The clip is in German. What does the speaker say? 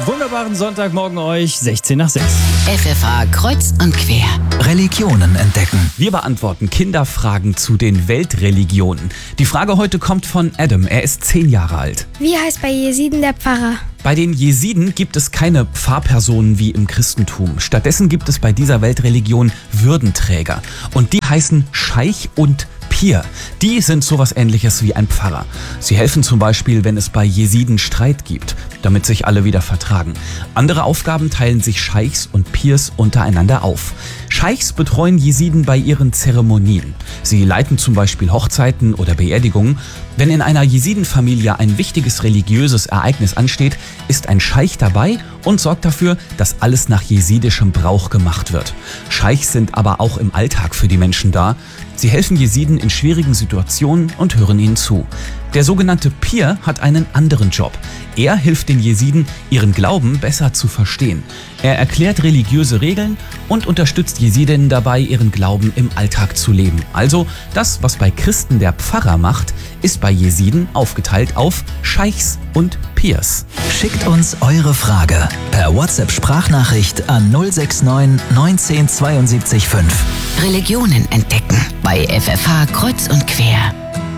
wunderbaren Sonntagmorgen euch, 16 nach 6. FFH kreuz und quer. Religionen entdecken. Wir beantworten Kinderfragen zu den Weltreligionen. Die Frage heute kommt von Adam, er ist 10 Jahre alt. Wie heißt bei Jesiden der Pfarrer? Bei den Jesiden gibt es keine Pfarrpersonen wie im Christentum. Stattdessen gibt es bei dieser Weltreligion Würdenträger. Und die heißen Scheich und Pir. Die sind sowas Ähnliches wie ein Pfarrer. Sie helfen zum Beispiel, wenn es bei Jesiden Streit gibt, damit sich alle wieder vertragen. Andere Aufgaben teilen sich Scheichs und Pirs untereinander auf. Scheichs betreuen Jesiden bei ihren Zeremonien. Sie leiten zum Beispiel Hochzeiten oder Beerdigungen. Wenn in einer Jesidenfamilie ein wichtiges religiöses Ereignis ansteht, ist ein Scheich dabei und sorgt dafür, dass alles nach jesidischem Brauch gemacht wird. Scheichs sind aber auch im Alltag für die Menschen da. Sie helfen Jesiden in schwierigen Situationen und hören ihnen zu. Der sogenannte Pir hat einen anderen Job. Er hilft den Jesiden, ihren Glauben besser zu verstehen. Er erklärt religiöse Regeln und unterstützt Jesidinnen dabei, ihren Glauben im Alltag zu leben. Also das, was bei Christen der Pfarrer macht, ist bei Jesiden aufgeteilt auf Scheichs und Pirs. Schickt uns eure Frage per WhatsApp-Sprachnachricht an 069 19 72 5. Religionen entdecken bei FFH kreuz und quer.